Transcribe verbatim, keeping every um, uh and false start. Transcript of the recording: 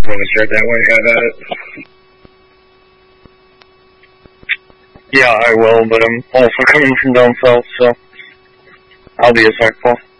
You want to start that way? Have at it. Yeah, I will, but I'm also coming from down south, so I'll be respectful.